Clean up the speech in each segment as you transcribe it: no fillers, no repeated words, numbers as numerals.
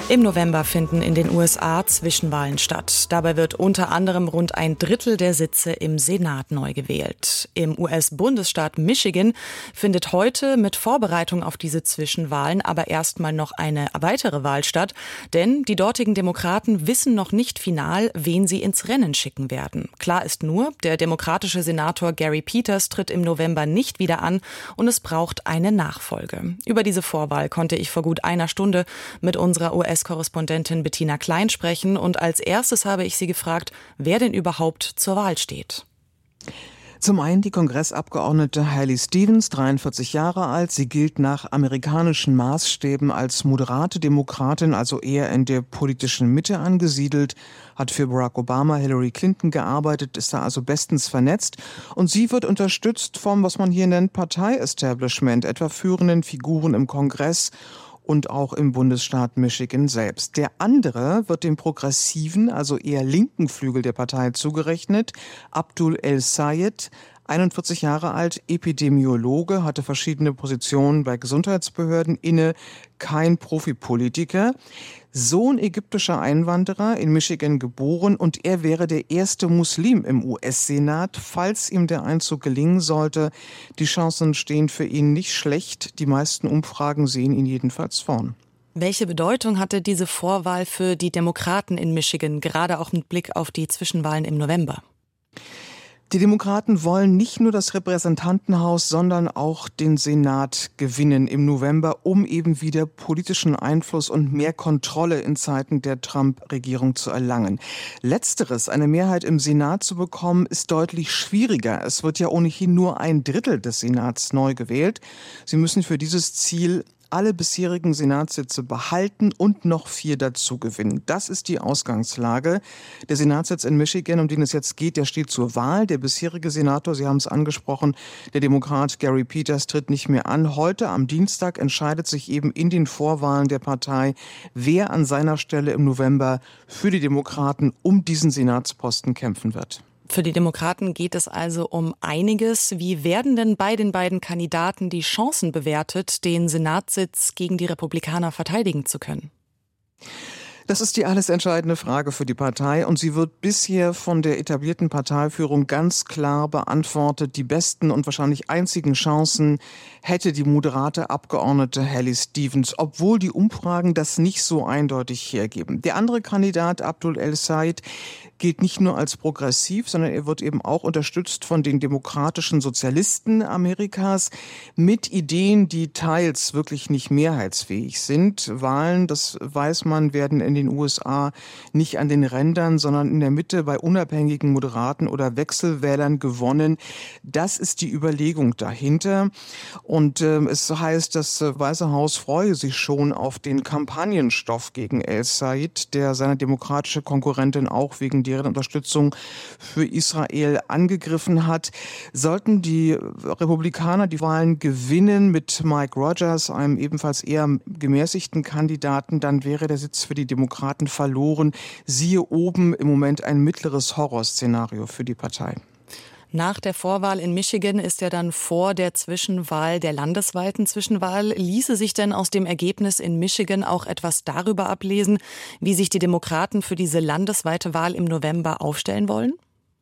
Im November finden in den USA Zwischenwahlen statt. Dabei wird unter anderem rund ein Drittel der Sitze im Senat neu gewählt. Im US-Bundesstaat Michigan findet heute mit Vorbereitung auf diese Zwischenwahlen aber erstmal noch eine weitere Wahl statt. Denn die dortigen Demokraten wissen noch nicht final, wen sie ins Rennen schicken werden. Klar ist nur, der demokratische Senator Gary Peters tritt im November nicht wieder an und es braucht eine Nachfolge. Über diese Vorwahl konnte ich vor gut einer Stunde mit unserer US-Korrespondentin Bettina Klein sprechen und als erstes habe ich sie gefragt, wer denn überhaupt zur Wahl steht. Zum einen die Kongressabgeordnete Haley Stevens, 43 Jahre alt. Sie gilt nach amerikanischen Maßstäben als moderate Demokratin, also eher in der politischen Mitte angesiedelt, hat für Barack Obama, Hillary Clinton gearbeitet, ist da also bestens vernetzt. Und sie wird unterstützt vom, was man hier nennt, Partei-Establishment, etwa führenden Figuren im Kongress und auch im Bundesstaat Michigan selbst. Der andere wird dem progressiven, also eher linken Flügel der Partei zugerechnet, Abdul El-Sayed, 41 Jahre alt, Epidemiologe, hatte verschiedene Positionen bei Gesundheitsbehörden inne, kein Profipolitiker. Sohn ägyptischer Einwanderer, in Michigan geboren, und er wäre der erste Muslim im US-Senat, falls ihm der Einzug gelingen sollte. Die Chancen stehen für ihn nicht schlecht. Die meisten Umfragen sehen ihn jedenfalls vorn. Welche Bedeutung hatte diese Vorwahl für die Demokraten in Michigan, gerade auch mit Blick auf die Zwischenwahlen im November? Die Demokraten wollen nicht nur das Repräsentantenhaus, sondern auch den Senat gewinnen im November, um eben wieder politischen Einfluss und mehr Kontrolle in Zeiten der Trump-Regierung zu erlangen. Letzteres, eine Mehrheit im Senat zu bekommen, ist deutlich schwieriger. Es wird ja ohnehin nur ein Drittel des Senats neu gewählt. Sie müssen für dieses Ziel alle bisherigen Senatssitze behalten und noch 4 dazu gewinnen. Das ist die Ausgangslage. Der Senatssitz in Michigan, um den es jetzt geht, der steht zur Wahl. Der bisherige Senator, Sie haben es angesprochen, der Demokrat Gary Peters tritt nicht mehr an. Heute am Dienstag entscheidet sich eben in den Vorwahlen der Partei, wer an seiner Stelle im November für die Demokraten um diesen Senatsposten kämpfen wird. Für die Demokraten geht es also um einiges. Wie werden denn bei den beiden Kandidaten die Chancen bewertet, den Senatssitz gegen die Republikaner verteidigen zu können? Das ist die alles entscheidende Frage für die Partei und sie wird bisher von der etablierten Parteiführung ganz klar beantwortet. Die besten und wahrscheinlich einzigen Chancen hätte die moderate Abgeordnete Haley Stevens, obwohl die Umfragen das nicht so eindeutig hergeben. Der andere Kandidat, Abdul El-Sayed, gilt nicht nur als progressiv, sondern er wird eben auch unterstützt von den demokratischen Sozialisten Amerikas mit Ideen, die teils wirklich nicht mehrheitsfähig sind. Wahlen, das weiß man, werden in den USA nicht an den Rändern, sondern in der Mitte bei unabhängigen Moderaten oder Wechselwählern gewonnen. Das ist die Überlegung dahinter. Und es heißt, das Weiße Haus freue sich schon auf den Kampagnenstoff gegen El-Sayed, der seine demokratische Konkurrentin auch wegen deren Unterstützung für Israel angegriffen hat. Sollten die Republikaner die Wahlen gewinnen mit Mike Rogers, einem ebenfalls eher gemäßigten Kandidaten, dann wäre der Sitz für die Demokraten verloren. Siehe oben im Moment ein mittleres Horrorszenario für die Partei. Nach der Vorwahl in Michigan ist ja dann vor der Zwischenwahl, der landesweiten Zwischenwahl. Ließe sich denn aus dem Ergebnis in Michigan auch etwas darüber ablesen, wie sich die Demokraten für diese landesweite Wahl im November aufstellen wollen?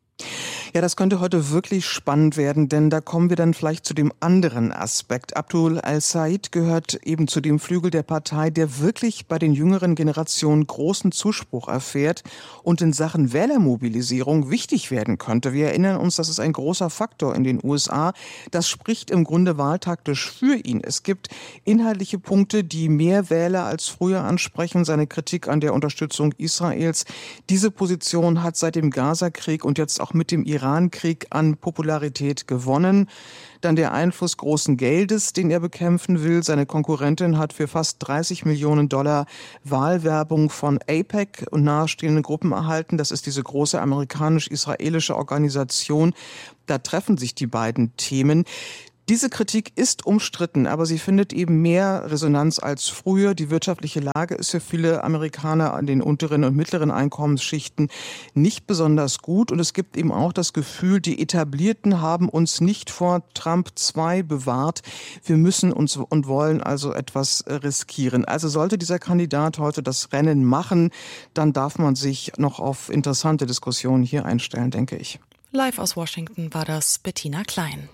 Ja, das könnte heute wirklich spannend werden, denn da kommen wir dann vielleicht zu dem anderen Aspekt. Abdul El-Sayed gehört eben zu dem Flügel der Partei, der wirklich bei den jüngeren Generationen großen Zuspruch erfährt und in Sachen Wählermobilisierung wichtig werden könnte. Wir erinnern uns, das ist ein großer Faktor in den USA. Das spricht im Grunde wahltaktisch für ihn. Es gibt inhaltliche Punkte, die mehr Wähler als früher ansprechen. Seine Kritik an der Unterstützung Israels. Diese Position hat seit dem Gaza-Krieg und jetzt auch mit dem Iran-Krieg an Popularität gewonnen. Dann der Einfluss großen Geldes, den er bekämpfen will. Seine Konkurrentin hat für fast 30 Millionen Dollar Wahlwerbung von AIPAC und nahestehenden Gruppen erhalten. Das ist diese große amerikanisch-israelische Organisation. Da treffen sich die beiden Themen. Diese Kritik ist umstritten, aber sie findet eben mehr Resonanz als früher. Die wirtschaftliche Lage ist für viele Amerikaner an den unteren und mittleren Einkommensschichten nicht besonders gut. Und es gibt eben auch das Gefühl, die Etablierten haben uns nicht vor Trump 2 bewahrt. Wir müssen uns und wollen also etwas riskieren. Also sollte dieser Kandidat heute das Rennen machen, dann darf man sich noch auf interessante Diskussionen hier einstellen, denke ich. Live aus Washington war das Bettina Klein.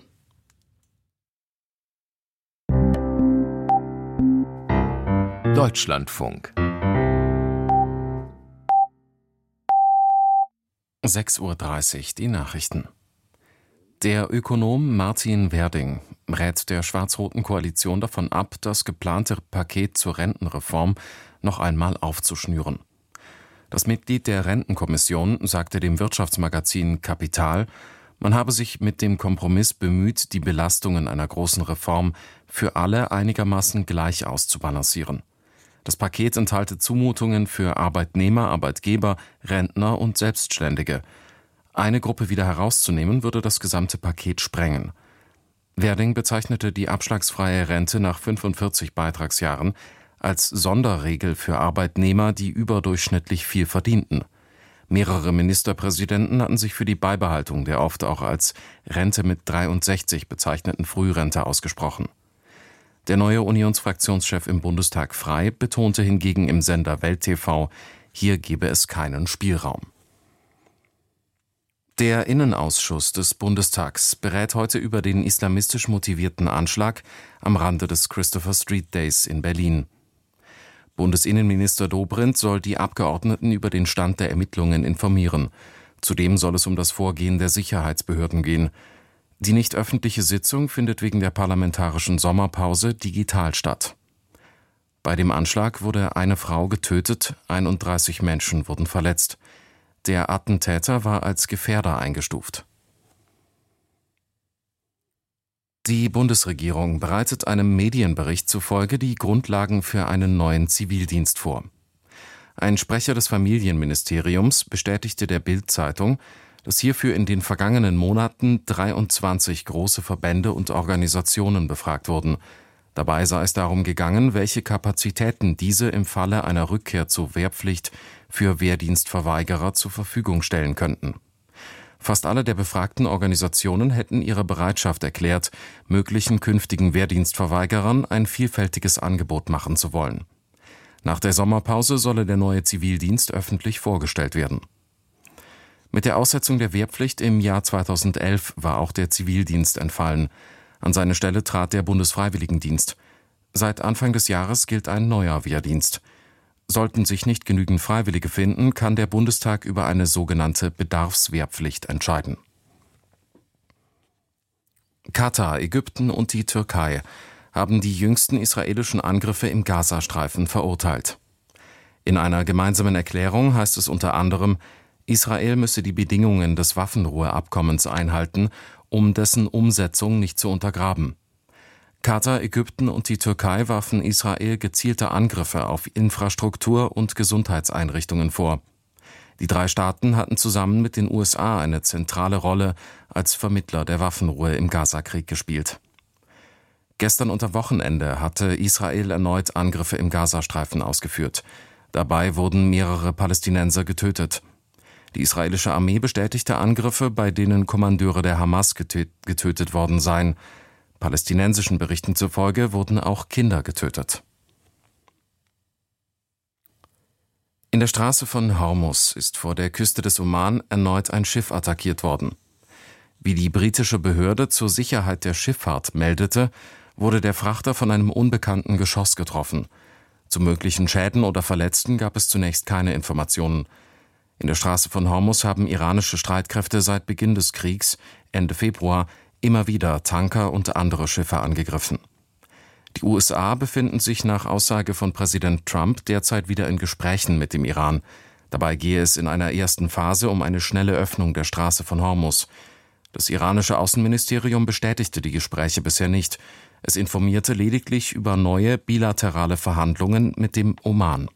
Deutschlandfunk 6:30 Uhr, die Nachrichten. Der Ökonom Martin Werding rät der schwarz-roten Koalition davon ab, das geplante Paket zur Rentenreform noch einmal aufzuschnüren. Das Mitglied der Rentenkommission sagte dem Wirtschaftsmagazin Kapital, man habe sich mit dem Kompromiss bemüht, die Belastungen einer großen Reform für alle einigermaßen gleich auszubalancieren. Das Paket enthalte Zumutungen für Arbeitnehmer, Arbeitgeber, Rentner und Selbstständige. Eine Gruppe wieder herauszunehmen, würde das gesamte Paket sprengen. Werding bezeichnete die abschlagsfreie Rente nach 45 Beitragsjahren als Sonderregel für Arbeitnehmer, die überdurchschnittlich viel verdienten. Mehrere Ministerpräsidenten hatten sich für die Beibehaltung der oft auch als Rente mit 63 bezeichneten Frührente ausgesprochen. Der neue Unionsfraktionschef im Bundestag Frey betonte hingegen im Sender Welt TV, hier gebe es keinen Spielraum. Der Innenausschuss des Bundestags berät heute über den islamistisch motivierten Anschlag am Rande des Christopher Street Days in Berlin. Bundesinnenminister Dobrindt soll die Abgeordneten über den Stand der Ermittlungen informieren. Zudem soll es um das Vorgehen der Sicherheitsbehörden gehen. Die nicht öffentliche Sitzung findet wegen der parlamentarischen Sommerpause digital statt. Bei dem Anschlag wurde eine Frau getötet, 31 Menschen wurden verletzt. Der Attentäter war als Gefährder eingestuft. Die Bundesregierung bereitet einem Medienbericht zufolge die Grundlagen für einen neuen Zivildienst vor. Ein Sprecher des Familienministeriums bestätigte der Bild-Zeitung, dass hierfür in den vergangenen Monaten 23 große Verbände und Organisationen befragt wurden. Dabei sei es darum gegangen, welche Kapazitäten diese im Falle einer Rückkehr zur Wehrpflicht für Wehrdienstverweigerer zur Verfügung stellen könnten. Fast alle der befragten Organisationen hätten ihre Bereitschaft erklärt, möglichen künftigen Wehrdienstverweigerern ein vielfältiges Angebot machen zu wollen. Nach der Sommerpause solle der neue Zivildienst öffentlich vorgestellt werden. Mit der Aussetzung der Wehrpflicht im Jahr 2011 war auch der Zivildienst entfallen. An seine Stelle trat der Bundesfreiwilligendienst. Seit Anfang des Jahres gilt ein neuer Wehrdienst. Sollten sich nicht genügend Freiwillige finden, kann der Bundestag über eine sogenannte Bedarfswehrpflicht entscheiden. Katar, Ägypten und die Türkei haben die jüngsten israelischen Angriffe im Gazastreifen verurteilt. In einer gemeinsamen Erklärung heißt es unter anderem, Israel müsse die Bedingungen des Waffenruheabkommens einhalten, um dessen Umsetzung nicht zu untergraben. Katar, Ägypten und die Türkei warfen Israel gezielte Angriffe auf Infrastruktur und Gesundheitseinrichtungen vor. Die drei Staaten hatten zusammen mit den USA eine zentrale Rolle als Vermittler der Waffenruhe im Gazakrieg gespielt. Gestern und am Wochenende hatte Israel erneut Angriffe im Gazastreifen ausgeführt. Dabei wurden mehrere Palästinenser getötet. Die israelische Armee bestätigte Angriffe, bei denen Kommandeure der Hamas getötet worden seien. Palästinensischen Berichten zufolge wurden auch Kinder getötet. In der Straße von Hormuz ist vor der Küste des Oman erneut ein Schiff attackiert worden. Wie die britische Behörde zur Sicherheit der Schifffahrt meldete, wurde der Frachter von einem unbekannten Geschoss getroffen. Zu möglichen Schäden oder Verletzten gab es zunächst keine Informationen. In der Straße von Hormuz haben iranische Streitkräfte seit Beginn des Kriegs, Ende Februar, immer wieder Tanker und andere Schiffe angegriffen. Die USA befinden sich nach Aussage von Präsident Trump derzeit wieder in Gesprächen mit dem Iran. Dabei gehe es in einer ersten Phase um eine schnelle Öffnung der Straße von Hormuz. Das iranische Außenministerium bestätigte die Gespräche bisher nicht. Es informierte lediglich über neue bilaterale Verhandlungen mit dem Oman.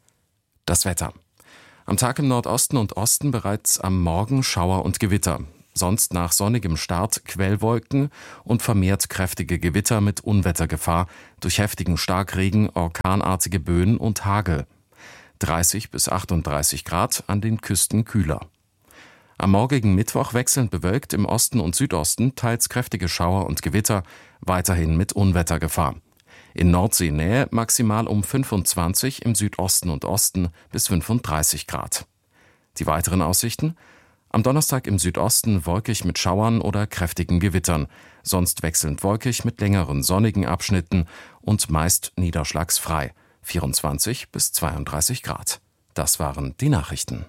Das Wetter. Am Tag im Nordosten und Osten bereits am Morgen Schauer und Gewitter. sonst nach sonnigem Start Quellwolken und vermehrt kräftige Gewitter mit Unwettergefahr durch heftigen Starkregen, orkanartige Böen und Hagel. 30 bis 38 Grad, an den Küsten kühler. Am morgigen Mittwoch wechselnd bewölkt, im Osten und Südosten teils kräftige Schauer und Gewitter, weiterhin mit Unwettergefahr. In Nordseenähe maximal um 25, im Südosten und Osten bis 35 Grad. Die weiteren Aussichten? Am Donnerstag im Südosten wolkig mit Schauern oder kräftigen Gewittern, sonst wechselnd wolkig mit längeren sonnigen Abschnitten und meist niederschlagsfrei, 24 bis 32 Grad. Das waren die Nachrichten.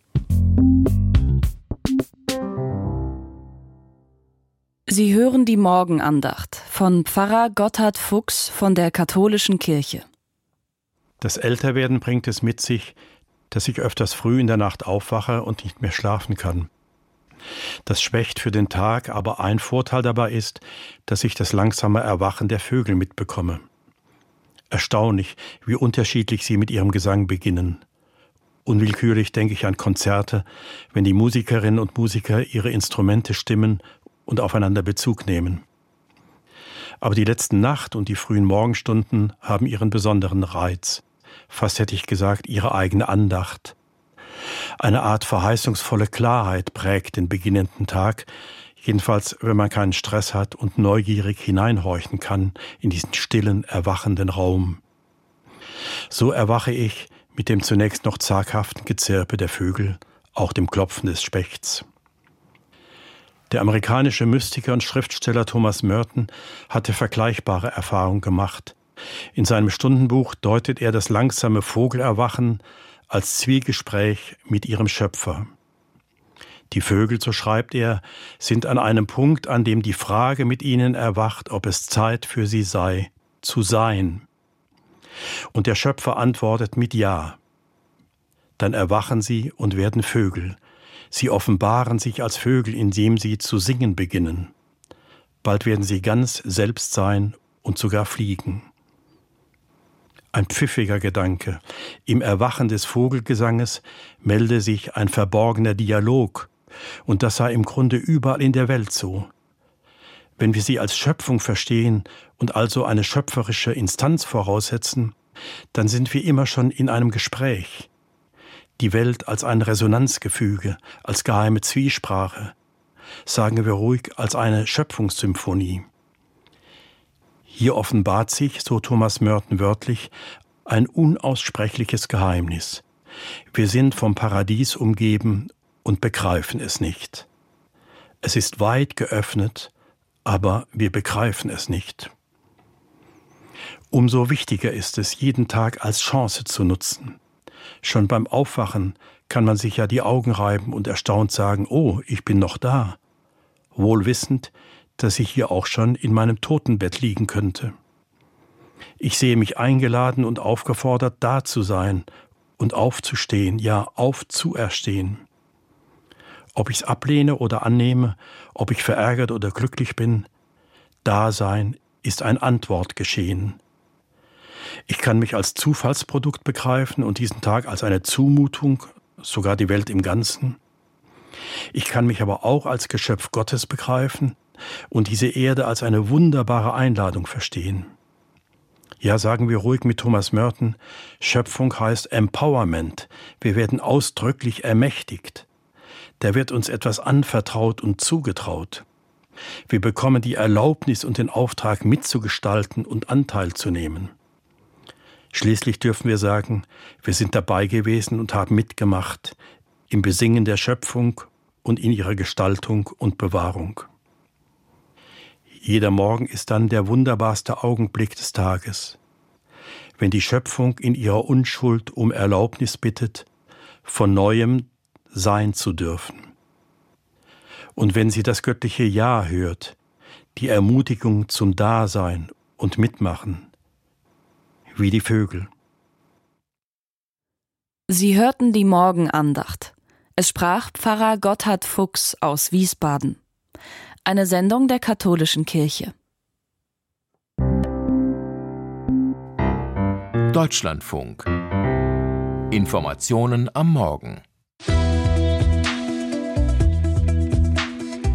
Sie hören die Morgenandacht von Pfarrer Gotthard Fuchs von der Katholischen Kirche. Das Älterwerden bringt es mit sich, dass ich öfters früh in der Nacht aufwache und nicht mehr schlafen kann. Das schwächt für den Tag, aber ein Vorteil dabei ist, dass ich das langsame Erwachen der Vögel mitbekomme. Erstaunlich, wie unterschiedlich sie mit ihrem Gesang beginnen. Unwillkürlich denke ich an Konzerte, wenn die Musikerinnen und Musiker ihre Instrumente stimmen und aufeinander Bezug nehmen. Aber die letzte Nacht und die frühen Morgenstunden haben ihren besonderen Reiz. Fast hätte ich gesagt, ihre eigene Andacht. Eine Art verheißungsvolle Klarheit prägt den beginnenden Tag, jedenfalls wenn man keinen Stress hat und neugierig hineinhorchen kann in diesen stillen, erwachenden Raum. So erwache ich mit dem zunächst noch zaghaften Gezirpe der Vögel, auch dem Klopfen des Spechts. Der amerikanische Mystiker und Schriftsteller Thomas Merton hatte vergleichbare Erfahrungen gemacht. In seinem Stundenbuch deutet er das langsame Vogelerwachen als Zwiegespräch mit ihrem Schöpfer. Die Vögel, so schreibt er, sind an einem Punkt, an dem die Frage mit ihnen erwacht, ob es Zeit für sie sei, zu sein. Und der Schöpfer antwortet mit Ja. Dann erwachen sie und werden Vögel. Sie offenbaren sich als Vögel, indem sie zu singen beginnen. Bald werden sie ganz selbst sein und sogar fliegen. Ein pfiffiger Gedanke. Im Erwachen des Vogelgesanges melde sich ein verborgener Dialog, und das sei im Grunde überall in der Welt so. Wenn wir sie als Schöpfung verstehen und also eine schöpferische Instanz voraussetzen, dann sind wir immer schon in einem Gespräch. Die Welt als ein Resonanzgefüge, als geheime Zwiesprache, sagen wir ruhig als eine Schöpfungssymphonie. Hier offenbart sich, so Thomas Merton wörtlich, ein unaussprechliches Geheimnis. Wir sind vom Paradies umgeben und begreifen es nicht. Es ist weit geöffnet, aber wir begreifen es nicht. Umso wichtiger ist es, jeden Tag als Chance zu nutzen. Schon beim Aufwachen kann man sich ja die Augen reiben und erstaunt sagen, oh, ich bin noch da. Wohl wissend, dass ich hier auch schon in meinem Totenbett liegen könnte. Ich sehe mich eingeladen und aufgefordert, da zu sein und aufzustehen, ja, aufzuerstehen. Ob ich es ablehne oder annehme, ob ich verärgert oder glücklich bin, Dasein ist ein Antwortgeschehen. Ich kann mich als Zufallsprodukt begreifen und diesen Tag als eine Zumutung, sogar die Welt im Ganzen. Ich kann mich aber auch als Geschöpf Gottes begreifen und diese Erde als eine wunderbare Einladung verstehen. Ja, sagen wir ruhig mit Thomas Merton, Schöpfung heißt Empowerment. Wir werden ausdrücklich ermächtigt. Da wird uns etwas anvertraut und zugetraut. Wir bekommen die Erlaubnis und den Auftrag mitzugestalten und Anteil zu nehmen. Schließlich dürfen wir sagen, wir sind dabei gewesen und haben mitgemacht im Besingen der Schöpfung und in ihrer Gestaltung und Bewahrung. Jeder Morgen ist dann der wunderbarste Augenblick des Tages, wenn die Schöpfung in ihrer Unschuld um Erlaubnis bittet, von Neuem sein zu dürfen. Und wenn sie das göttliche Ja hört, die Ermutigung zum Dasein und Mitmachen, wie die Vögel. Sie hörten die Morgenandacht. Es sprach Pfarrer Gotthard Fuchs aus Wiesbaden. Eine Sendung der Katholischen Kirche. Deutschlandfunk. Informationen am Morgen.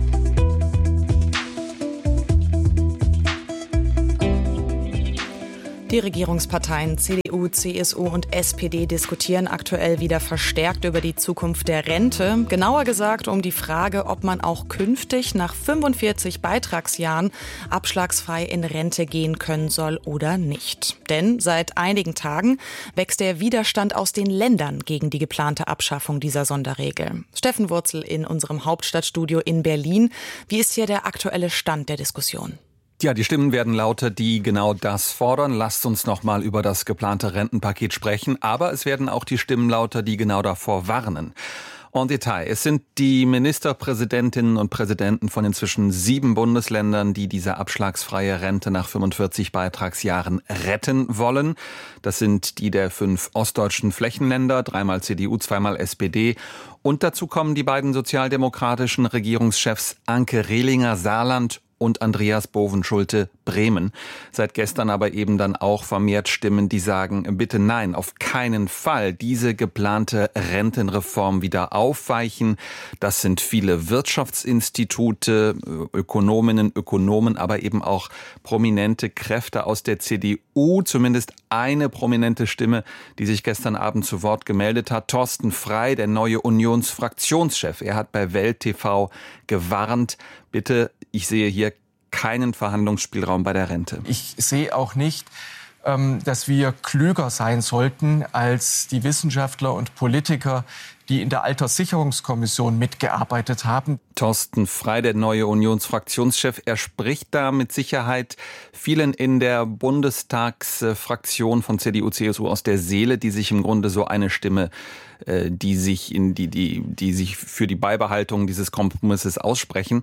Die Regierungsparteien CDU, CSU und SPD diskutieren aktuell wieder verstärkt über die Zukunft der Rente. Genauer gesagt um die Frage, ob man auch künftig nach 45 Beitragsjahren abschlagsfrei in Rente gehen können soll oder nicht. Denn seit einigen Tagen wächst der Widerstand aus den Ländern gegen die geplante Abschaffung dieser Sonderregel. Steffen Wurzel in unserem Hauptstadtstudio in Berlin. Wie ist hier der aktuelle Stand der Diskussion? Ja, die Stimmen werden lauter, die genau das fordern. Lasst uns noch mal über das geplante Rentenpaket sprechen. Aber es werden auch die Stimmen lauter, die genau davor warnen. En Detail. Es sind die Ministerpräsidentinnen und Präsidenten von inzwischen 7 Bundesländern, die diese abschlagsfreie Rente nach 45 Beitragsjahren retten wollen. Das sind die der 5 ostdeutschen Flächenländer, 3-mal CDU, 2-mal SPD. Und dazu kommen die beiden sozialdemokratischen Regierungschefs Anke Rehlinger, Saarland, und Andreas Bovenschulte, Bremen. Seit gestern aber eben dann auch vermehrt Stimmen, die sagen, bitte nein, auf keinen Fall diese geplante Rentenreform wieder aufweichen. Das sind viele Wirtschaftsinstitute, Ökonominnen, Ökonomen, aber eben auch prominente Kräfte aus der CDU. Zumindest eine prominente Stimme, die sich gestern Abend zu Wort gemeldet hat. Thorsten Frey, der neue Unionsfraktionschef. Er hat bei Welt TV gewarnt, bitte, ich sehe hier keinen Verhandlungsspielraum bei der Rente. Ich sehe auch nicht, dass wir klüger sein sollten als die Wissenschaftler und Politiker, die in der Alterssicherungskommission mitgearbeitet haben. Thorsten Frey, der neue Unionsfraktionschef, er spricht da mit Sicherheit vielen in der Bundestagsfraktion von CDU, CSU aus der Seele, die sich im Grunde so eine Stimme, die sich für die Beibehaltung dieses Kompromisses aussprechen,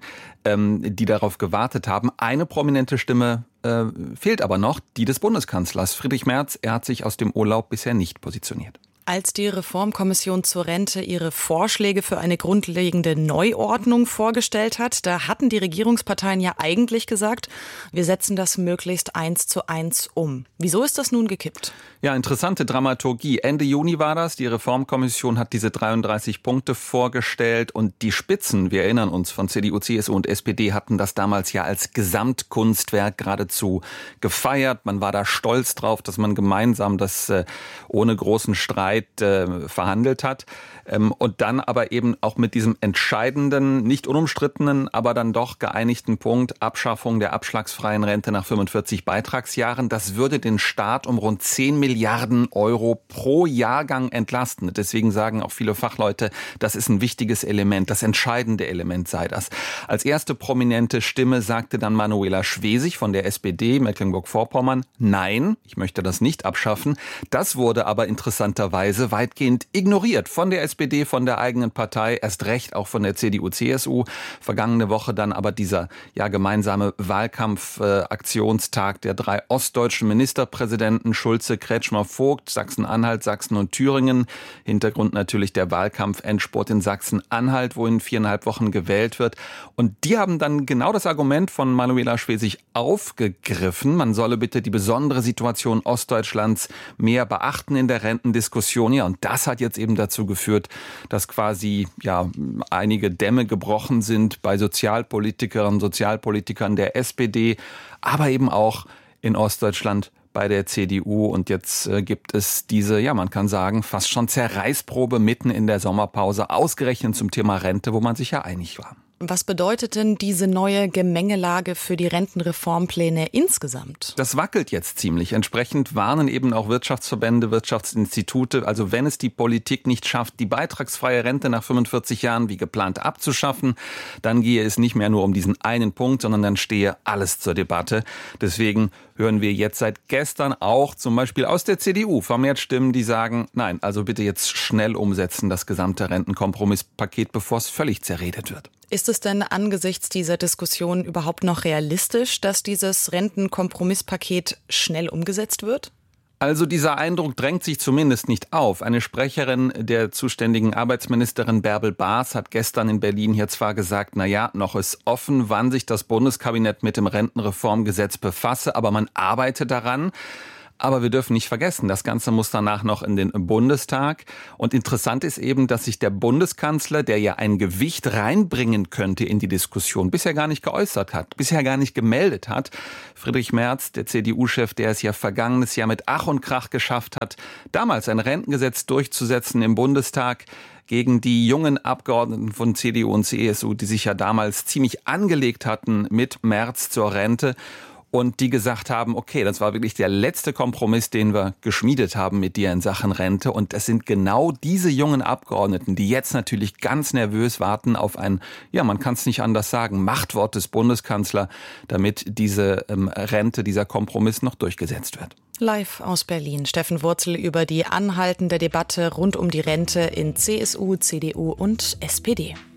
die darauf gewartet haben. Eine prominente Stimme fehlt aber noch, die des Bundeskanzlers Friedrich Merz. Er hat sich aus dem Urlaub bisher nicht positioniert. Als die Reformkommission zur Rente ihre Vorschläge für eine grundlegende Neuordnung vorgestellt hat, da hatten die Regierungsparteien ja eigentlich gesagt, wir setzen das möglichst 1:1 um. Wieso ist das nun gekippt? Ja, interessante Dramaturgie. Ende Juni war das. Die Reformkommission hat diese 33 Punkte vorgestellt und die Spitzen, wir erinnern uns, von CDU, CSU und SPD hatten das damals ja als Gesamtkunstwerk geradezu gefeiert. Man war da stolz drauf, dass man gemeinsam das ohne großen Streit verhandelt hat und dann aber eben auch mit diesem entscheidenden, nicht unumstrittenen, aber dann doch geeinigten Punkt Abschaffung der abschlagsfreien Rente nach 45 Beitragsjahren. Das würde den Staat um rund 10 Milliarden Euro pro Jahrgang entlasten. Deswegen sagen auch viele Fachleute, das ist ein wichtiges Element, das entscheidende Element sei das. Als erste prominente Stimme sagte dann Manuela Schwesig von der SPD Mecklenburg-Vorpommern, nein, ich möchte das nicht abschaffen. Das wurde aber interessanterweise weitgehend ignoriert von der SPD, von der eigenen Partei, erst recht auch von der CDU, CSU. Vergangene Woche dann aber dieser gemeinsame Wahlkampfaktionstag der 3 ostdeutschen Ministerpräsidenten Schulze, Kretschmer, Vogt, Sachsen-Anhalt, Sachsen und Thüringen. Hintergrund natürlich der Wahlkampf-Endspurt in Sachsen-Anhalt, wo in 4,5 Wochen gewählt wird. Und die haben dann genau das Argument von Manuela Schwesig aufgegriffen. Man solle bitte die besondere Situation Ostdeutschlands mehr beachten in der Rentendiskussion. Ja, und das hat jetzt eben dazu geführt, dass quasi einige Dämme gebrochen sind bei Sozialpolitikerinnen und Sozialpolitikern der SPD, aber eben auch in Ostdeutschland bei der CDU. Und jetzt gibt es diese, man kann sagen, fast schon Zerreißprobe mitten in der Sommerpause, ausgerechnet zum Thema Rente, wo man sich ja einig war. Was bedeutet denn diese neue Gemengelage für die Rentenreformpläne insgesamt? Das wackelt jetzt ziemlich. Entsprechend warnen eben auch Wirtschaftsverbände, Wirtschaftsinstitute. Also wenn es die Politik nicht schafft, die beitragsfreie Rente nach 45 Jahren wie geplant abzuschaffen, dann gehe es nicht mehr nur um diesen einen Punkt, sondern dann stehe alles zur Debatte. Deswegen hören wir jetzt seit gestern auch zum Beispiel aus der CDU vermehrt Stimmen, die sagen, nein, also bitte jetzt schnell umsetzen, das gesamte Rentenkompromisspaket, bevor es völlig zerredet wird. Ist es denn angesichts dieser Diskussion überhaupt noch realistisch, dass dieses Rentenkompromisspaket schnell umgesetzt wird? Also dieser Eindruck drängt sich zumindest nicht auf. Eine Sprecherin der zuständigen Arbeitsministerin Bärbel Baas hat gestern in Berlin hier zwar gesagt, noch ist offen, wann sich das Bundeskabinett mit dem Rentenreformgesetz befasse, aber man arbeite daran. Aber wir dürfen nicht vergessen, das Ganze muss danach noch in den Bundestag. Und interessant ist eben, dass sich der Bundeskanzler, der ja ein Gewicht reinbringen könnte in die Diskussion, bisher gar nicht geäußert hat, bisher gar nicht gemeldet hat. Friedrich Merz, der CDU-Chef, der es ja vergangenes Jahr mit Ach und Krach geschafft hat, damals ein Rentengesetz durchzusetzen im Bundestag gegen die jungen Abgeordneten von CDU und CSU, die sich ja damals ziemlich angelegt hatten mit Merz zur Rente. Und die gesagt haben, okay, das war wirklich der letzte Kompromiss, den wir geschmiedet haben mit dir in Sachen Rente. Und es sind genau diese jungen Abgeordneten, die jetzt natürlich ganz nervös warten auf ein, ja, man kann es nicht anders sagen, Machtwort des Bundeskanzlers, damit diese Rente, dieser Kompromiss noch durchgesetzt wird. Live aus Berlin. Steffen Wurzel über die anhaltende Debatte rund um die Rente in CSU, CDU und SPD.